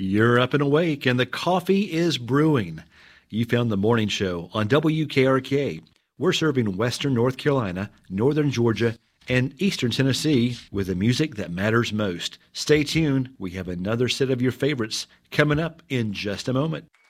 You're up and awake, and the coffee is brewing. You found the morning show on WKRK. We're serving Western North Carolina, Northern Georgia, and Eastern Tennessee with the music that matters most. Stay tuned. We have another set of your favorites coming up in just a moment.